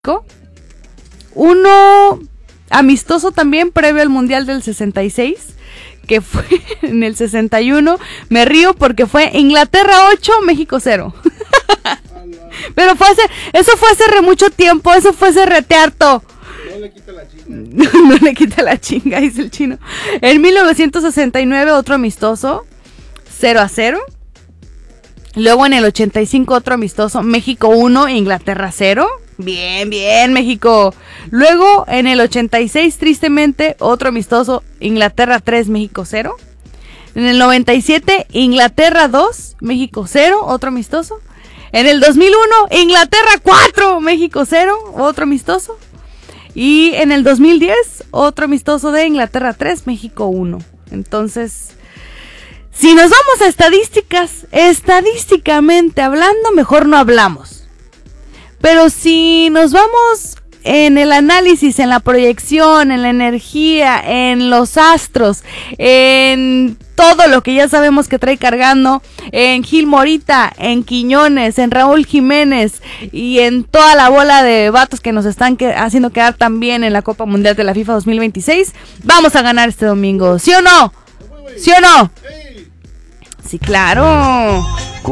Uno amistoso también previo al Mundial del 66, que fue en el 61. Me río porque fue Inglaterra 8, México 0. Pero eso fue hace mucho tiempo, eso fue hace retearto. No le quita la chinga. No le quita la chinga, dice el chino. En 1969 otro amistoso, 0-0. Luego en el 85 otro amistoso, México 1, Inglaterra 0. Bien, bien, México. Luego en el 86, tristemente, otro amistoso, Inglaterra 3, México 0. En el 97, Inglaterra 2, México 0, otro amistoso. En el 2001, Inglaterra 4, México 0, otro amistoso. Y en el 2010, otro amistoso de Inglaterra 3, México 1. Entonces, si nos vamos a estadísticas, estadísticamente hablando, mejor no hablamos. Pero si nos vamos en el análisis, en la proyección, en la energía, en los astros, en todo lo que ya sabemos que trae cargando, en Gil Morita, en Quiñones, en Raúl Jiménez y en toda la bola de vatos que nos están haciendo quedar tan bien en la Copa Mundial de la FIFA 2026, vamos a ganar este domingo, ¿sí o no? ¿Sí o no? Sí, claro.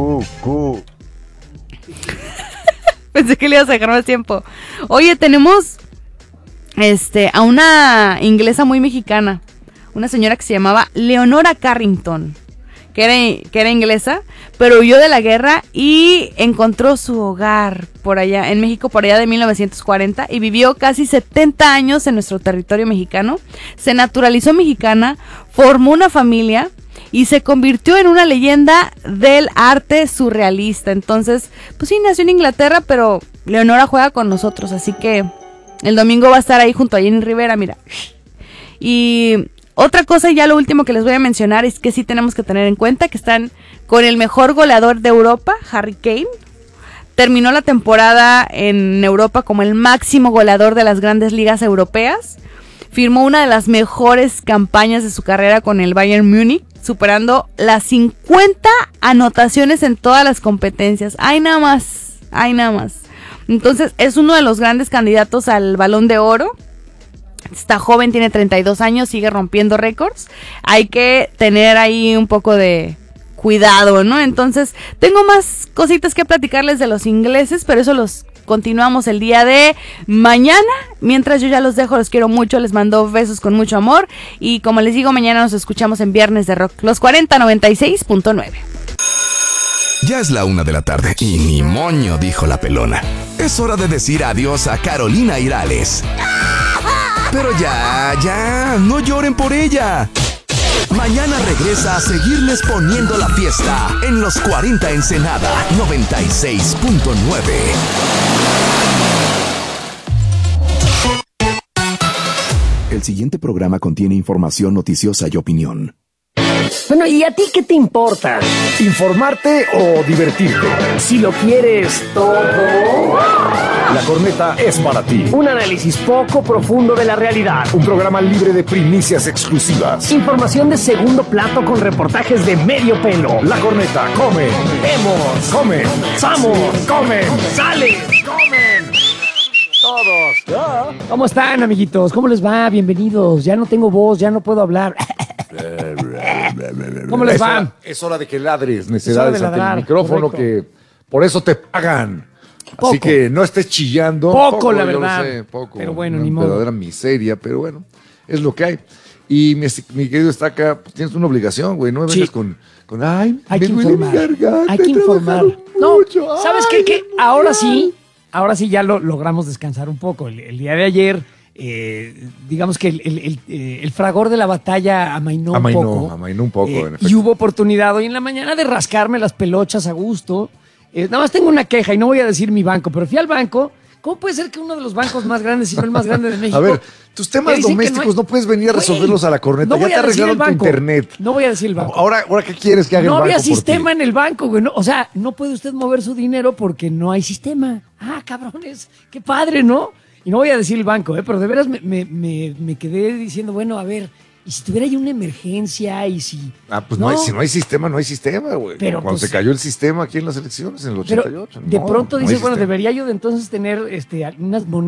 Pensé que le ibas a dejar más tiempo. Oye, tenemos a una inglesa muy mexicana, una señora que se llamaba Leonora Carrington, que era inglesa, pero huyó de la guerra y encontró su hogar por allá en México, por allá de 1940, y vivió casi 70 años en nuestro territorio mexicano. Se naturalizó mexicana, formó una familia y se convirtió en una leyenda del arte surrealista. Entonces, pues sí, nació en Inglaterra, pero Leonora juega con nosotros, así que el domingo va a estar ahí junto a Jenny Rivera, mira. Y otra cosa, ya lo último que les voy a mencionar, es que sí tenemos que tener en cuenta que están con el mejor goleador de Europa, Harry Kane. Terminó la temporada en Europa como el máximo goleador de las grandes ligas europeas. Firmó una de las mejores campañas de su carrera con el Bayern Múnich, superando las 50 anotaciones en todas las competencias. ¡Ay, nada más! ¡Ay, nada más! Entonces, es uno de los grandes candidatos al Balón de Oro. Está joven, tiene 32 años, sigue rompiendo récords. Hay que tener ahí un poco de cuidado, ¿no? Entonces, tengo más cositas que platicarles de los ingleses, pero eso los continuamos el día de mañana. Mientras yo ya los dejo, los quiero mucho, les mando besos con mucho amor. Y como les digo, mañana nos escuchamos en Viernes de Rock, los 4096.9. Ya es la 1 de la tarde y ni moño, dijo la pelona. Es hora de decir adiós a Carolina Irales. Pero ya, no lloren por ella. Mañana regresa a seguirles poniendo la fiesta en los 40 Ensenada 96.9. El siguiente programa contiene información noticiosa y opinión. Bueno, ¿y a ti qué te importa? ¿Informarte o divertirte? Si lo quieres todo, La Corneta es para ti. un análisis poco profundo de la realidad. Un programa libre de primicias exclusivas. Información de segundo plato con reportajes de medio pelo. La Corneta, come, Vemos, come, ¡Vamos! come. ¡Sale! ¡Comen! Todos. ¿Cómo están, amiguitos? ¿Cómo les va? Bienvenidos. Ya no tengo voz, ya no puedo hablar. ¿Cómo les va? Es hora de que ladres, hora necesidades de ante ladrar, el micrófono, correcto. que por eso te pagan. Poco. Así que no estés chillando. Poco, la yo lo verdad. sé, poco. Pero bueno, Una ni modo. verdadera miseria, pero bueno, es lo que hay. Y mi querido Estaca, pues tienes una obligación, güey. No me Sí. vengas con ay, Hay me que duele mi informar. garganta, Hay que he trabajado informar. No, mucho, ¿sabes ay, qué? Ahora sí ya lo logramos descansar un poco. El día de ayer, digamos que el fragor de la batalla amainó un poco. Amainó un poco, en efecto. Y hubo oportunidad hoy en la mañana de rascarme las pelochas a gusto. Nada más tengo una queja y no voy a decir mi banco, pero fui al banco. ¿Cómo puede ser que uno de los bancos más grandes, si no el más grande de México? A ver, tus temas dicen que domésticos no puedes venir a Güey, resolverlos a la corneta. no Ya voy te a decir arreglaron el tu banco. internet. No voy a decir el banco. Ahora, ¿qué quieres que haga el No banco había por ti? sistema en el banco, güey. No, o sea, no puede usted mover su dinero porque no hay sistema. Ah, cabrones, qué padre, ¿no? Y no voy a decir el banco, pero de veras me quedé diciendo, bueno, a ver, Y si tuviera ahí una emergencia y si... Pues no, si no hay sistema, no hay sistema, güey. Pero cuando pues, se cayó el sistema aquí en las elecciones, en el pero 88. de no, pronto no hay dices, bueno, sistema. debería yo de entonces tener unas monedas